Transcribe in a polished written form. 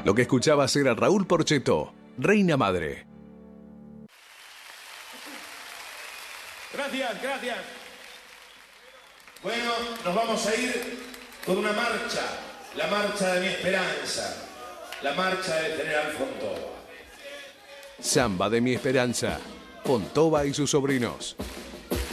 Lo que escuchabas era Raúl Porchetto, Reina Madre. Gracias, gracias. Bueno, nos vamos a ir con una marcha, la marcha de mi esperanza, la marcha del general Fontova. Samba de mi esperanza, Fontova y sus sobrinos.